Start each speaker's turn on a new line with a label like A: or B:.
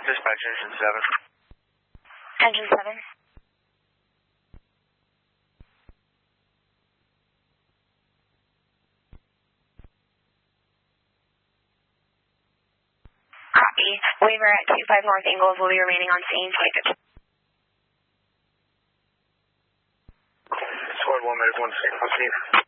A: Dispatch engine 7.
B: Engine 7. Copy. Waiver at 25 North Ingalls will be remaining on scene.
A: Squad 1 minute 1 scene.